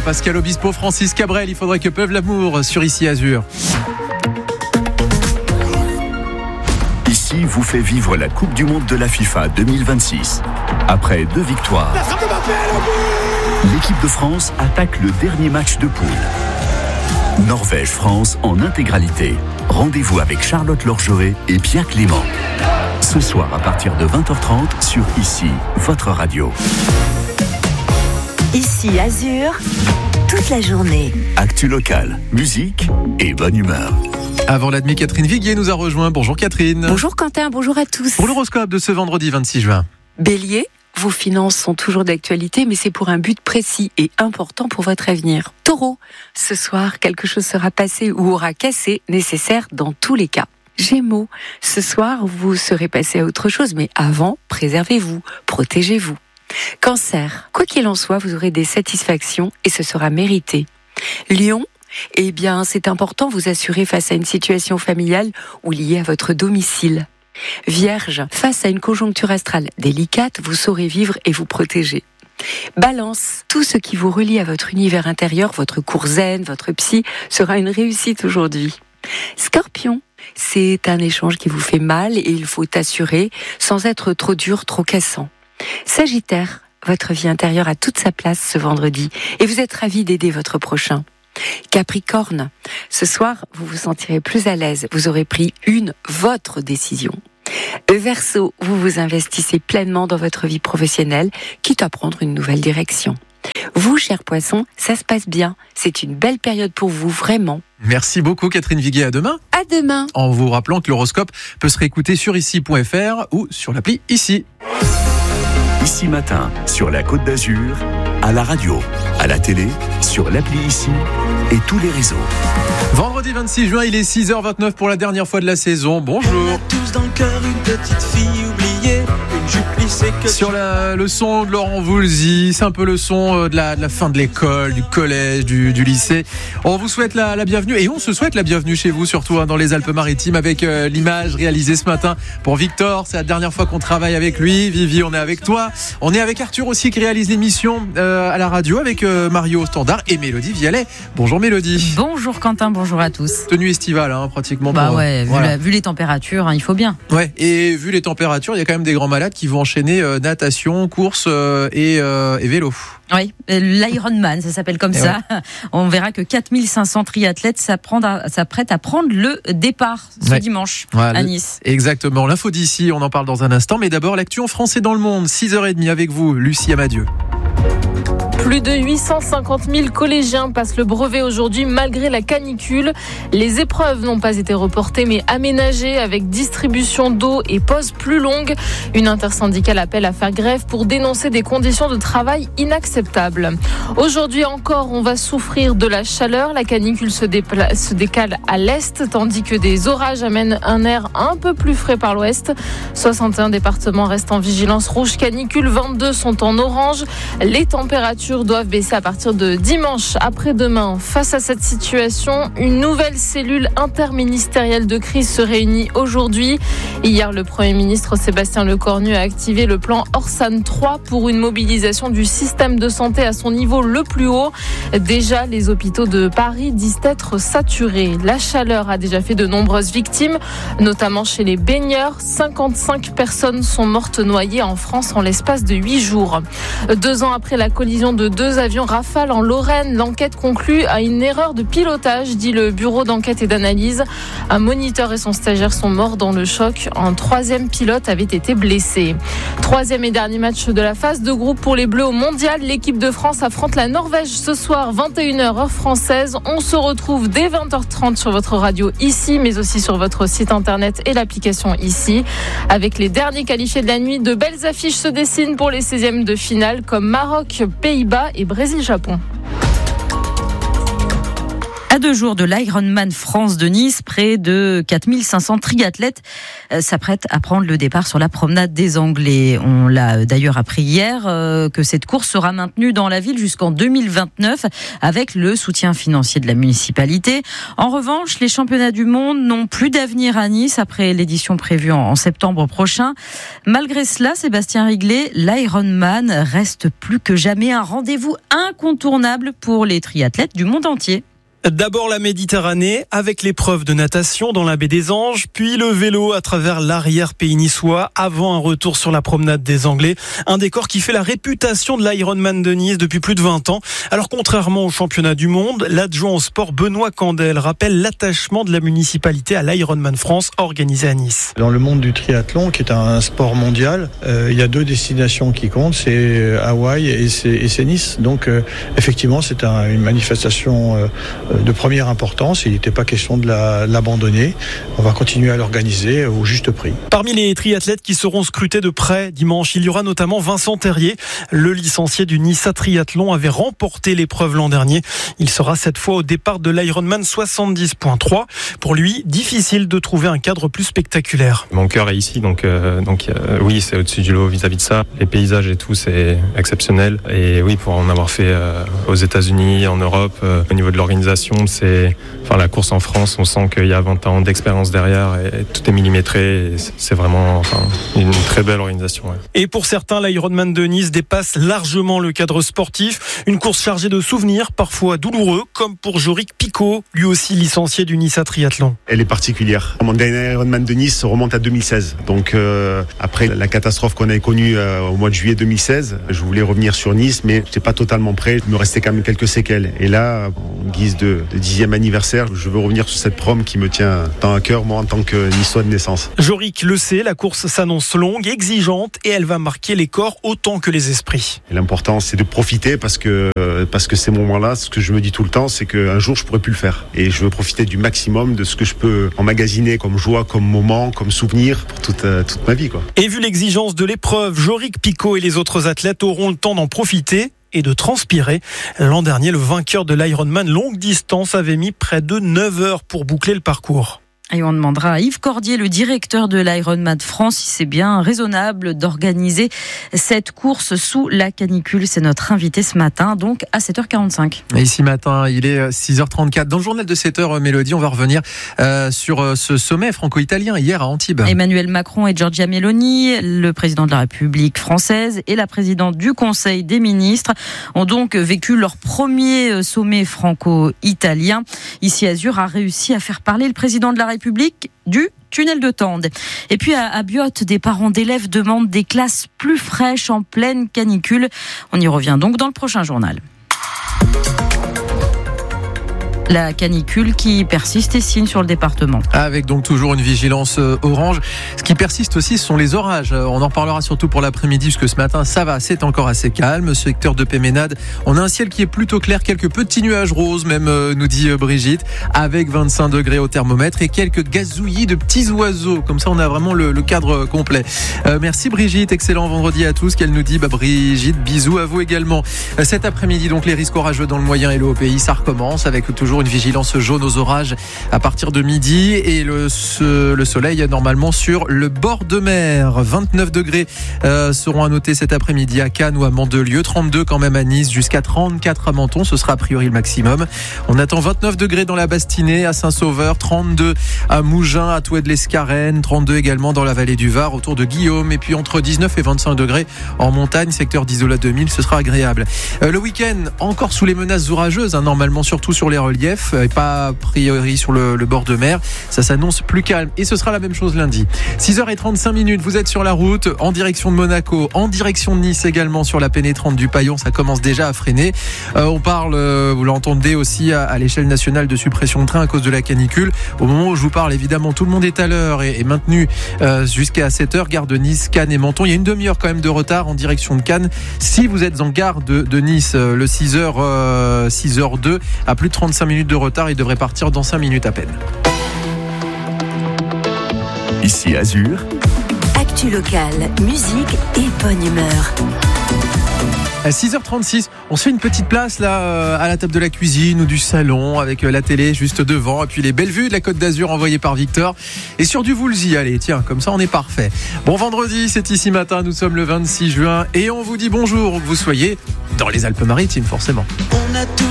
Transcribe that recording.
Pascal Obispo, Francis Cabrel, il faudrait que pleuve l'amour sur Ici Azur. Ici vous fait vivre la Coupe du Monde de la FIFA 2026. Après 2 victoires, l'équipe de France attaque le dernier match de poule. Norvège-France en intégralité. Rendez-vous avec Charlotte Lorgeret et Pierre Clément. Ce soir à partir de 20h30 sur Ici, votre radio. Ici Azur, toute la journée. Actu locale, musique et bonne humeur. Avant la demi, Catherine Viguier nous a rejoint. Bonjour Catherine. Bonjour Quentin, bonjour à tous. Pour l'horoscope de ce vendredi 26 juin. Bélier, vos finances sont toujours d'actualité, mais c'est pour un but précis et important pour votre avenir. Taureau, ce soir, quelque chose sera passé ou aura cassé, nécessaire dans tous les cas. Gémeaux, ce soir, vous serez passé à autre chose, mais avant, préservez-vous, protégez-vous. Cancer, quoi qu'il en soit, vous aurez des satisfactions et ce sera mérité. Lion, eh bien, c'est important, vous assurer face à une situation familiale ou liée à votre domicile. Vierge, face à une conjoncture astrale délicate, vous saurez vivre et vous protéger. Balance, tout ce qui vous relie à votre univers intérieur, votre cours zen, votre psy, sera une réussite aujourd'hui. Scorpion, c'est un échange qui vous fait mal et il faut assurer sans être trop dur, trop cassant. Sagittaire, votre vie intérieure a toute sa place ce vendredi et vous êtes ravi d'aider votre prochain. Capricorne, ce soir, vous vous sentirez plus à l'aise, vous aurez pris votre décision. Verseau, vous vous investissez pleinement dans votre vie professionnelle, quitte à prendre une nouvelle direction. Vous, chers poissons, ça se passe bien, c'est une belle période pour vous, vraiment. Merci beaucoup Catherine Viguier, à demain. À demain. En vous rappelant que l'horoscope peut se réécouter sur ici.fr ou sur l'appli Ici. Ici matin, sur la Côte d'Azur, à la radio, à la télé, sur l'appli Ici et tous les réseaux. Vendredi 26 juin, il est 6h29 pour la dernière fois de la saison. Bonjour. On a tous dans le cœur une petite fille oubliée, une jupe lissée que... Sur le son de Laurent Voulzy, c'est un peu le son de la fin de l'école, du collège, du lycée. On vous souhaite la bienvenue et on se souhaite la bienvenue chez vous, surtout dans les Alpes-Maritimes, avec l'image réalisée ce matin pour Victor. C'est la dernière fois qu'on travaille avec lui. Vivi, on est avec toi. On est avec Arthur aussi qui réalise l'émission à la radio avec Mario au standard et Mélodie Vialet. Bonjour Mélodie. Bonjour Quentin, bonjour à tous. Tenue estivale, pratiquement. Vu les températures, il faut bien. Ouais, et vu les températures, il y a quand même des grands malades qui vont enchaîner natation, course et vélo. Oui, l'Ironman, ça s'appelle comme ça. Ouais. On verra que 4500 triathlètes s'apprêtent à prendre le départ ce dimanche à Nice. Exactement, l'info d'ici, on en parle dans un instant. Mais d'abord, l'actu en France et dans le monde. 6h30 avec vous, Lucie Amadieu. Plus de 850 000 collégiens passent le brevet aujourd'hui malgré la canicule. Les épreuves n'ont pas été reportées mais aménagées avec distribution d'eau et pauses plus longues. Une intersyndicale appelle à faire grève pour dénoncer des conditions de travail inacceptables. Aujourd'hui encore, on va souffrir de la chaleur. La canicule se décale à l'est tandis que des orages amènent un air un peu plus frais par l'ouest. 61 départements restent en vigilance rouge canicule, 22 sont en orange. Les températures doivent baisser à partir de dimanche après-demain. Face à cette situation, une nouvelle cellule interministérielle de crise se réunit aujourd'hui. Hier, le Premier ministre Sébastien Lecornu a activé le plan Orsan 3 pour une mobilisation du système de santé à son niveau le plus haut. Déjà, les hôpitaux de Paris disent être saturés. La chaleur a déjà fait de nombreuses victimes, notamment chez les baigneurs. 55 personnes sont mortes noyées en France en l'espace de 8 jours. 2 ans après la collision de 2 avions Rafale en Lorraine, l'enquête conclut à une erreur de pilotage, dit le bureau d'enquête et d'analyse. Un moniteur et son stagiaire sont morts dans le choc. Un 3e pilote avait été blessé. 3e et dernier match de la phase de groupe pour les Bleus au Mondial. L'équipe de France affronte la Norvège ce soir, 21h heure française. On se retrouve dès 20h30 sur votre radio Ici, mais aussi sur votre site internet et l'application Ici. Avec les derniers qualifiés de la nuit, de belles affiches se dessinent pour les 16e de finale comme Maroc, Pays-Bas et Brésil-Japon. À 2 jours de l'Ironman France de Nice, près de 4500 triathlètes s'apprêtent à prendre le départ sur la promenade des Anglais. On l'a d'ailleurs appris hier que cette course sera maintenue dans la ville jusqu'en 2029 avec le soutien financier de la municipalité. En revanche, les championnats du monde n'ont plus d'avenir à Nice après l'édition prévue en septembre prochain. Malgré cela, Sébastien Riglet, l'Ironman reste plus que jamais un rendez-vous incontournable pour les triathlètes du monde entier. D'abord la Méditerranée avec l'épreuve de natation dans la baie des Anges, puis le vélo à travers l'arrière-pays niçois avant un retour sur la promenade des Anglais. Un décor qui fait la réputation de l'Ironman de Nice depuis plus de 20 ans. Alors contrairement au championnat du monde, l'adjoint au sport Benoît Candel rappelle l'attachement de la municipalité à l'Ironman France organisé à Nice. Dans le monde du triathlon, qui est un sport mondial, il y a 2 destinations qui comptent, c'est Hawaï et c'est Nice. Donc effectivement, c'est une manifestation de première importance. Il n'était pas question de l'abandonner. On va continuer à l'organiser au juste prix. Parmi les triathlètes qui seront scrutés de près dimanche, il y aura notamment Vincent Terrier. Le licencié du Nissa Triathlon avait remporté l'épreuve l'an dernier. Il sera cette fois au départ de l'Ironman 70.3. Pour lui, difficile de trouver un cadre plus spectaculaire. Mon cœur est ici, donc oui, c'est au-dessus du lot vis-à-vis de ça. Les paysages et tout, c'est exceptionnel. Et oui, pour en avoir fait aux États-Unis, en Europe, au niveau de l'organisation, la course en France, on sent qu'il y a 20 ans d'expérience derrière et tout est millimétré. Et c'est vraiment une très belle organisation. Ouais. Et pour certains, l'Ironman de Nice dépasse largement le cadre sportif. Une course chargée de souvenirs, parfois douloureux, comme pour Jorik Picot, lui aussi licencié du Nissa Triathlon. Elle est particulière. Mon dernier Ironman de Nice remonte à 2016. Donc après la catastrophe qu'on avait connue au mois de juillet 2016, je voulais revenir sur Nice, mais je n'étais pas totalement prêt. Il me restait quand même quelques séquelles. Et là, en guise de 10e anniversaire, je veux revenir sur cette prom qui me tient tant à cœur, moi, en tant que niçois de naissance. Jorik le sait, la course s'annonce longue, exigeante et elle va marquer les corps autant que les esprits. Et l'important, c'est de profiter parce que ces moments-là, ce que je me dis tout le temps, c'est qu'un jour, je pourrais plus le faire. Et je veux profiter du maximum de ce que je peux emmagasiner comme joie, comme moment, comme souvenir pour toute ma vie, quoi. Et vu l'exigence de l'épreuve, Jorik Picot et les autres athlètes auront le temps d'en profiter et de transpirer. L'an dernier, le vainqueur de l'Ironman longue distance avait mis près de 9 heures pour boucler le parcours. Et on demandera à Yves Cordier, le directeur de l'Ironman France, si c'est bien raisonnable d'organiser cette course sous la canicule. C'est notre invité ce matin, donc à 7h45. Et ici matin, il est 6h34. Dans le journal de 7h, Mélodie, on va revenir sur ce sommet franco-italien hier à Antibes. Emmanuel Macron et Giorgia Meloni, le président de la République française et la présidente du Conseil des ministres, ont donc vécu leur premier sommet franco-italien. Ici, Azur a réussi à faire parler le président de la République du tunnel de Tende. Et puis à Biot, des parents d'élèves demandent des classes plus fraîches en pleine canicule. On y revient donc dans le prochain journal. La canicule qui persiste et signe sur le département. Avec donc toujours une vigilance orange. Ce qui persiste aussi, ce sont les orages. On en reparlera surtout pour l'après-midi, puisque ce matin, ça va, c'est encore assez calme. Secteur de Péménade, on a un ciel qui est plutôt clair, quelques petits nuages roses, même, nous dit Brigitte, avec 25 degrés au thermomètre et quelques gazouillis de petits oiseaux. Comme ça, on a vraiment le cadre complet. Merci Brigitte, excellent vendredi à tous. Qu'elle nous dit, Brigitte, bisous à vous également. Cet après-midi, donc, les risques orageux dans le moyen et le haut pays, ça recommence avec toujours une vigilance jaune aux orages à partir de midi et le soleil normalement sur le bord de mer. 29 degrés seront à noter cet après-midi à Cannes ou à Mandelieu, 32 quand même à Nice, jusqu'à 34 à Menton, ce sera a priori le maximum. On attend 29 degrés dans la Bastinée, à Saint-Sauveur, 32 à Mougins, à Toued-l'Escarène, 32 également dans la vallée du Var, autour de Guillaume, et puis entre 19 et 25 degrés en montagne, secteur d'Isola 2000, ce sera agréable. Le week-end, encore sous les menaces orageuses, normalement surtout sur les reliefs, et pas a priori sur le bord de mer. Ça s'annonce plus calme et ce sera la même chose lundi. 6h35, vous êtes sur la route en direction de Monaco, en direction de Nice également sur la pénétrante du Paillon. Ça commence déjà à freiner. On parle, vous l'entendez aussi, à l'échelle nationale de suppression de train à cause de la canicule. Au moment où je vous parle, évidemment, tout le monde est à l'heure et maintenu jusqu'à 7h. Gare de Nice, Cannes et Menton. Il y a une demi-heure quand même de retard en direction de Cannes. Si vous êtes en gare de Nice, le 6h02, à plus de 35 minutes de retard, il devrait partir dans 5 minutes à peine. Ici Azur. Actu locale, musique et bonne humeur. À 6h36, on se fait une petite place là à la table de la cuisine ou du salon avec la télé juste devant et puis les belles vues de la Côte d'Azur envoyées par Victor et sur du Voulzy. Allez, tiens, comme ça on est parfait. Bon vendredi, c'est ici matin, nous sommes le 26 juin et on vous dit bonjour, que vous soyez dans les Alpes-Maritimes forcément. On a tout